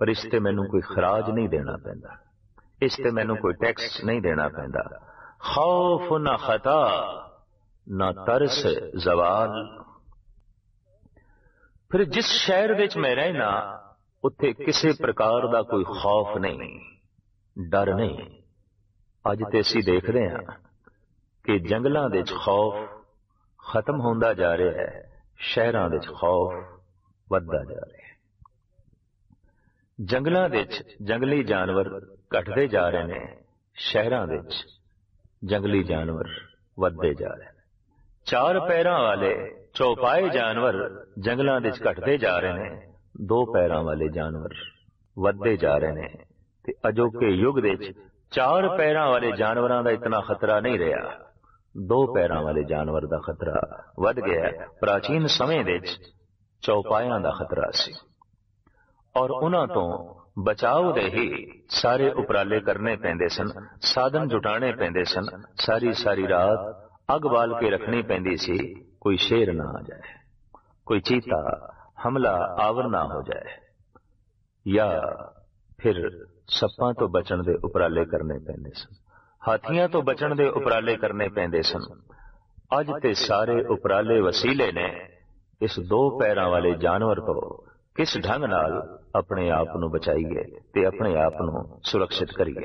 पर इस ते मैनू कोई खराज नहीं देना पैंदा, इस ते मैनू कोई टैक्स नहीं देना पैंदा। खौफ ना खता ना तरस जवाल। फिर जिस शहर विच मैं रहना उत्थे किसी प्रकार का कोई खौफ नहीं, डर नहीं। अज ते असीं देखदे हां कि जंगलां दे विच खौफ खत्म होंदा जा रहा है, शहरां दे विच खौफ वधदा जा रहा है। जंगलां दे विच जंगली जानवर घटदे जा रहे ने, शहरां दे विच जंगली जानवर वधदे जा रहे हैं। चार पैरां वाले चौपाए जानवर जंगलां दे विच घटदे जा रहे हैं, दो पैरां वाले जानवर वधदे जा रहे हैं। ते अजोके युग दे विच चार पैरां वाले जानवरां दा इतना खतरा नहीं रहा, दो पैरां वाले जानवर दा खतरा वध गया। प्राचीन समय दे विच चौपायां दा खतरा सी और उन्हां तो बचाव दे ही सारे उपराले करने पैंदे सन, साधन जुटाने पैंदे सन। सारी सारी रात अग बाल के रखनी पैंदी सी, कोई शेर ना आ जाए, कोई चीता हमला आवर ना हो जाए, या फिर सप्पां तो बचण दे उपराले करने पैंदे सन, हाथियां तो बचण दे उपराले करने पैंदे सन। अज ते सारे उपराले वसीले ने इस दो पैरां वाले जानवर तो किस ढंग नाल अपने आप नूं बचाईए ते अपने आप नूं सुरक्षित करिए।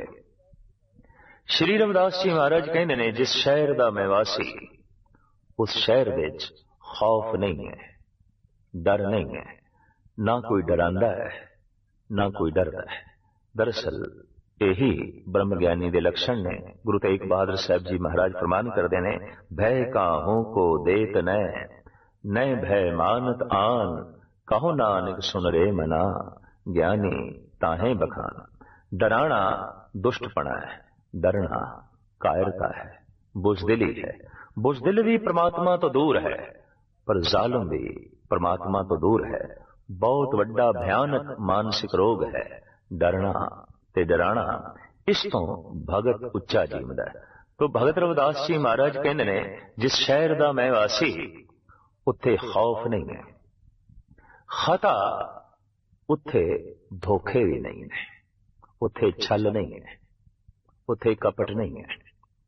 श्री रविदास जी महाराज कहंदे ने, जिस शहर दा मैं वासी, उस शहर विच खौफ नहीं है, डर नहीं है, ना कोई डरांदा है ना कोई डरदा है। दरअसल यही ब्रह्म ज्ञानी दे लक्षण ने। गुरु तेग बहादुर साहब जी महाराज फरमान करते ने, भय काहू को देत न भय मानत आन, कहो नानक सुन रे मना, ज्ञानी ताहे बखान। डराना दुष्टपना है, डरना कायरता है, बुजदिली है। बुजदिल भी परमात्मा तो दूर है, पर जालिम भी परमात्मा तो दूर है। बहुत वड्डा भयानक मानसिक रोग है डरना ते डराना। इस तो भगत उच्चा जीवदा है। तो भगत रविदास जी महाराज कहंदे ने, जिस शहर दा मैं वासी, उत्थे खौफ नहीं है, खता उत्थे धोखे भी नहीं है, उत्थे छल नहीं है, उत्थे कपट नहीं है।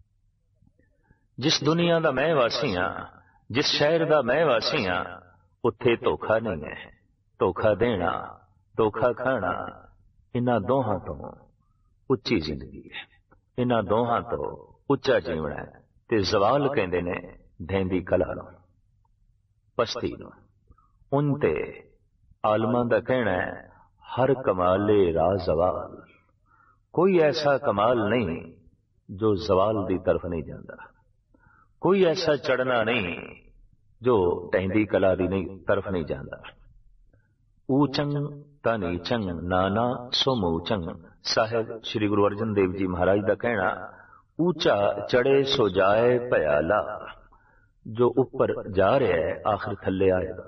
जिस दुनिया दा मैं वासी हां, जिस शहर दा मैं वासी हां, उत्थे धोखा नहीं है। धोखा देना, धोखा खाना, इन्हां दोहां तो उच्ची जिंदगी है, इन्हां दोहां तो उच्चा जीवना है। ते जवाल कहंदे ने ढेंदी कला नूं, पस्ती नूं। उनते आलमां दा कहना है, हर कमाले रा जवाल। कोई ऐसा कमाल नहीं जो जवाल दी तरफ नहीं जाता, कोई ऐसा चढ़ना नहीं जो ढेंदी कला दी तरफ नहीं जाता। ऊचंग तनीचंग नाना सोमूचंग। साहेब श्री गुरु अर्जन देव जी महाराज का कहना, ऊंचा चढ़े सो जाए भयाला। जो ऊपर जा रहा है आखिर थल्ले आएगा,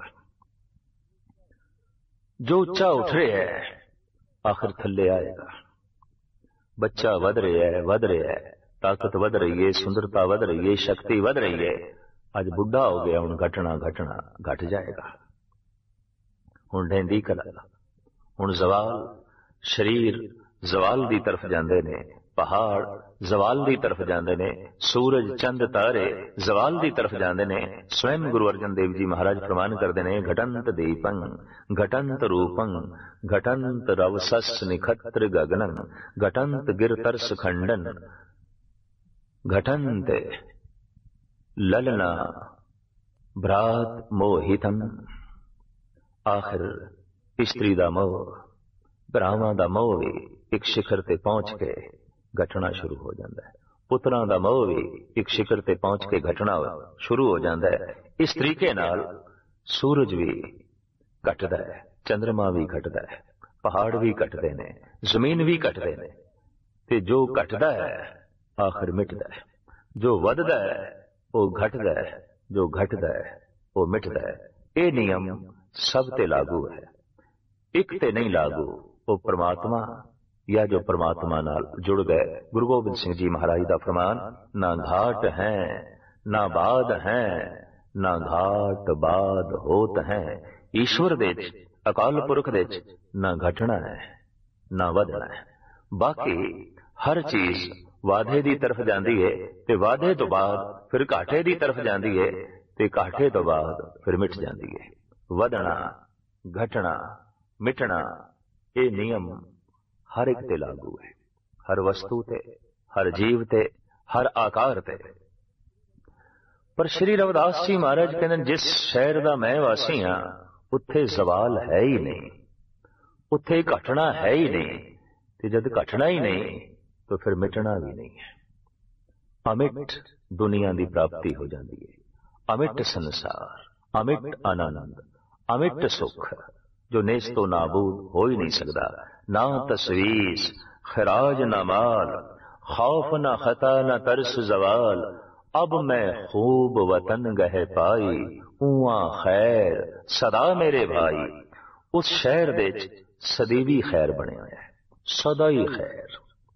जो ऊंचा उठ रहा है आखिर थल्ले आएगा। बच्चा वध रहा है, ताकत वध रही है, सुंदरता वध रही है, शक्ति वध रही है। अज बुढ़ा हो गया, हुण घटना घटना घट जाएगा। हुण ढेंदी कला, हुण जवाल, शरीर जवाल दी तरफ जांदे ने, पहाड़ जवाल दी तरफ जांदे ने, सूरज चंद तारे जवाल दी तरफ जांदे ने। स्वयं गुरु अर्जन देव जी महाराज फरमान करते ने, घटंत दीपं घटंत रूपं घटंत रवसस निखत्र गगनं घटंत गिरतर्स खंडन घटंत ललना भ्रात मोहितम। आखिर स्त्री दा मोह, भरावां दा मोह भी एक शिखर ते पहुंच के घटना शुरू हो जाता है। पुत्रां दा मोह भी एक शिखर ते पहुंच के घटना शुरू हो जाता है। इस तरीके नाल सूरज भी घटदा है, चंद्रमा भी घटदा है, पहाड़ भी घटदे ने, जमीन भी घटदे ने। ते जो घटदा है आखिर मिटदा है, जो वधदा है वो घटदा है, जो घटदा है वो मिटदा है। ये नियम सब ते लागू है, एक ते नहीं लागू। वो परमात्मा या जो परमात्मा नाल जुड़ गए। गुरु गोबिंद सिंह जी महाराज का फरमान, ना घाट है ना बाद है, ना घाट बाद होत है। ईश्वर दे अकाल पुरख दे ना घटना है ना वधना है। बाकी हर चीज वाधे की तरफ जाती है ते वाधे तो बाद फिर घाटे की तरफ जाती है ते घाटे तो बाद फिर मिट जाती है। वधना घटना मिटना ये नियम हर एक ते लागू है, हर वस्तु ते, हर जीव ते, हर आकार ते। पर श्री रविदास जी महाराज कहते जिस शहर का मैं वासी हाँ उत्थे जवाल है ही नहीं, उत्थे घटना है ही नहीं, ते जब घटना ही नहीं तो फिर मिटना भी नहीं है। अमिट दुनिया की प्राप्ति हो जाती है, अमिट संसार, अमिट आनंद, अमिट सुख जो नेस तो नाबूद हो ही नहीं सकता। ना तस्वीस खराज न माल, खौफ न खता न तरस जवाल, अब मैं खूब वतन गह पाई, उआ खैर सदा मेरे भाई। उस शहर दे सदीवी खैर बने हुए है, सदा ही खैर,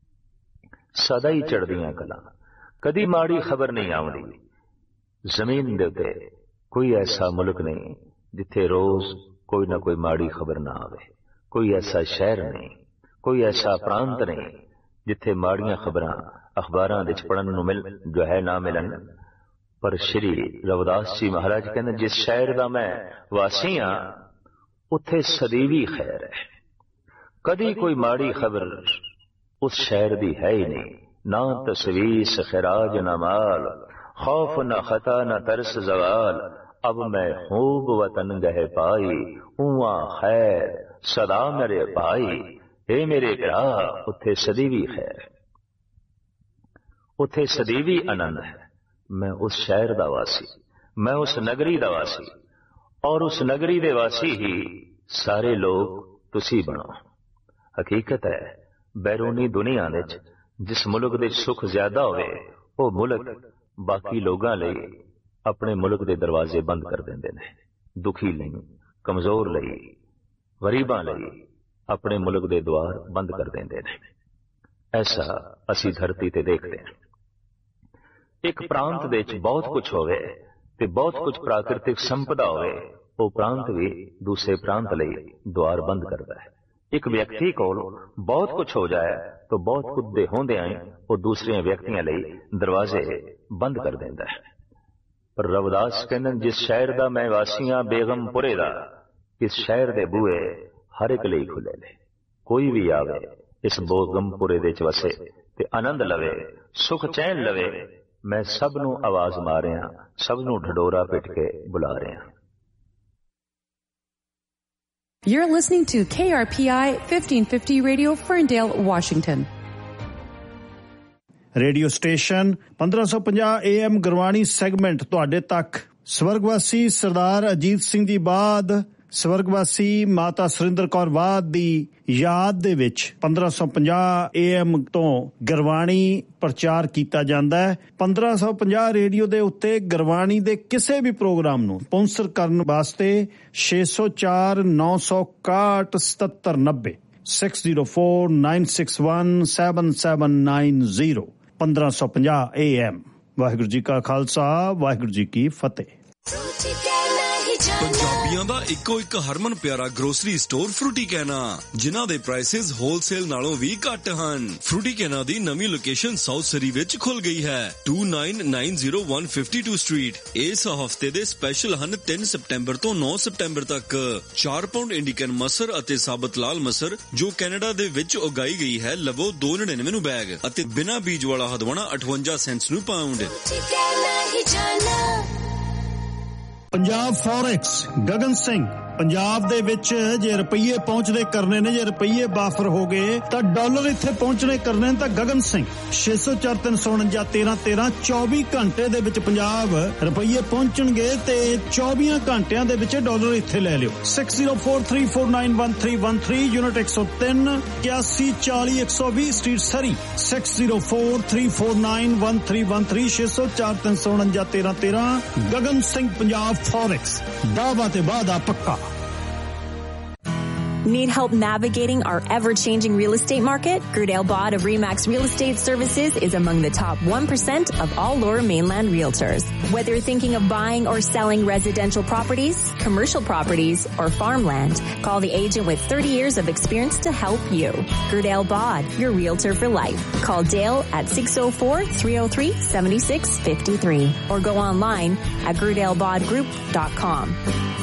सदा ही चढ़दियां कला, कदी माड़ी खबर नहीं आउंदी। जमीन दे उत्ते कोई ऐसा मुल्क नहीं जिथे रोज कोई ना कोई माड़ी खबर ना आवे, कोई ऐसा शहर नहीं, कोई ऐसा प्रांत नहीं जिथे माड़ियां खबरां अखबारां दे पढ़न नूं मिल जो है ना मिलन। पर श्री रविदास जी महाराज कहते जिस शहर का मैं वासी हाँ उत्थे सदीवी खैर है, कदी कोई माड़ी खबर उस शहर दी है ही नहीं। ना तस्वीस खराज न माल, खौफ न खता न तरस जवाल, अब मैं खूब वतन गह पाई, उआ खैर सदा मेरे भाई। हे मेरे भरा उत्थे सदीवी खैर, उत्थे सदीवी आनंद है। मैं उस शहर दा वासी, मैं उस नगरी दा वासी, और उस नगरी दे वासी ही सारे लोग तुसी बनो। हकीकत है बैरूनी दुनिया विच जिस मुल्क दे सुख ज्यादा होवे वो मुल्क बाकी लोगां लई अपने मुल्क दे दरवाजे बंद कर देंदे ने। दुखी लई, कमजोर लई, गरीबां लई अपने मुल्क दे द्वार बंद कर देंदे ने। ऐसा असी धरती ते देखते हैं। एक प्रांत दे विच बहुत कुछ होवे ते बहुत कुछ प्राकृतिक संपदा होवे, वो प्रांत भी दूसरे प्रांत लई द्वार बंद करता है। एक व्यक्ति को बहुत कुछ हो जाए तो बहुत कुछ दे होंदे आए वो दूसरे व्यक्तियों लई दरवाजे बंद कर देंदा है। पर रविदास कहते जिस शहर का मैं वासी हाँ बेगमपुरे दा, इस शहर दे बूहे हर एक लई खुले ने। कोई भी आवे इस बेगमपुरे दे च वसे ते आनंद लवे, सुख चैन लवे। मैं सब नू आवाज मार रहा, सब नू ढडोरा पिट के बुला रहा। You're listening to KRPI 1550 Radio, Ferndale, Washington. Radio station 1550 AM Gurbani segment ਤੁਹਾਡੇ ਤੱਕ। ਸਵਰਗਵਾਸੀ ਸਰਦਾਰ ਅਜੀਤ ਸਿੰਘ ਜੀ ਬਾਦ ਸਵਰਗਵਾਸੀ ਮਾਤਾ ਸੁਰਿੰਦਰ ਕੌਰ ਬਾਦ ਦੀ ਯਾਦ ਦੇ ਵਿੱਚ 1550 AM ਤੋਂ ਗੁਰਬਾਣੀ ਪ੍ਰਚਾਰ ਕੀਤਾ ਜਾਂਦਾ ਹੈ। 1550 ਰੇਡੀਓ ਦੇ ਉੱਤੇ ਗੁਰਬਾਣੀ ਦੇ ਕਿਸੇ ਵੀ ਪ੍ਰੋਗਰਾਮ ਨੂੰ ਸਪਾਂਸਰ ਕਰਨ ਵਾਸਤੇ 604 961 7790 6049617790 1550 AM। ਵਾਹਿਗੁਰੂ ਜੀ ਕਾ ਖਾਲਸਾ, ਵਾਹਿਗੁਰੂ ਜੀ ਕੀ ਫਤਿਹ। ਪੰਜਾਬੀਆਂ ਦਾ ਇੱਕੋ ਇੱਕ ਹਰਮਨ ਪਿਆਰਾ ਗਰੋਸਰੀ ਸਟੋਰ ਫਰੂਟੀ ਕੈਨਾ, ਜਿਨ੍ਹਾਂ ਦੇ ਪ੍ਰਾਈਸਿਸ ਹੋਲਸੇਲ ਨਾਲੋਂ ਵੀ ਘੱਟ ਹਨ। ਫਰੂਟੀ ਕੈਨਾ ਦੀ ਨਵੀਂ ਲੋਕੇਸ਼ਨ ਸਾਊਥ ਸਰੀ ਵਿੱਚ ਖੁੱਲ ਗਈ ਹੈ, 2990 ਸਟਰੀਟ। ਇਸ ਹਫਤੇ ਦੇ ਸਪੈਸ਼ਲ ਹਨ 3 ਸਤੰਬਰ ਤੋਂ 9 ਸਤੰਬਰ ਤੱਕ 4 ਪਾਉਂਡ ਇੰਡੀਕਨ ਮਸਰ ਅਤੇ ਸਾਬਤ ਲਾਲ ਮਸਰ ਜੋ ਕੈਨੇਡਾ ਦੇ ਵਿੱਚ ਉਗਾਈ ਗਈ ਹੈ ਲਵੋ 299 ਨੂੰ ਬੈਗ, ਅਤੇ ਬਿਨਾਂ ਬੀਜ ਵਾਲਾ ਹਦਵਾਣਾ 58 ਸੈਂਟਸ ਨੂੰ ਪਾਉਂਡ। ਪੰਜਾਬ ਫੋਰੈਕਸ ਗਗਨ ਸਿੰਘ। ਪੰਜਾਬ ਦੇ ਵਿੱਚ ਜੇ ਰੁਪਈਏ ਪਹੁੰਚਦੇ ਕਰਨੇ ਨੇ, ਜੇ ਰੁਪਈਏ ਬਾਫਰ ਹੋ ਗਏ ਤਾਂ ਡਾਲਰ ਇੱਥੇ ਪਹੁੰਚਣੇ ਕਰਨੇ ਨੇ ਤਾਂ ਗਗਨ ਸਿੰਘ 604 349 1313 24 ਘੰਟੇ ਦੇ ਵਿੱਚ ਪੰਜਾਬ ਰੁਪਈਏ ਪਹੁੰਚਣਗੇ ਤੇ 24 ਘੰਟਿਆਂ ਦੇ ਵਿੱਚ ਡਾਲਰ ਇੱਥੇ ਲੈ ਲਿਓ। 6043491313 ਯੂਨਿਟ 103 8140 120 ਸਟਰੀਟ ਸਰੀ 6043491313 604 349 1313 ਗਗਨ ਸਿੰਘ ਪੰਜਾਬ ਫੋਰੈਕਸ। ਦਾਅਵਾ ਤੇ ਵਾਅਦਾ ਪੱਕਾ। Need help navigating our ever-changing real estate market? Gerdale Bod of RE/MAX Real Estate Services is among the top 1% of all Lower Mainland realtors. Whether you're thinking of buying or selling residential properties, commercial properties, or farmland, call the agent with 30 years of experience to help you. Gerdale Bod, your realtor for life. Call Dale at 604-303-7653 or go online at GerdaleBodGroup.com.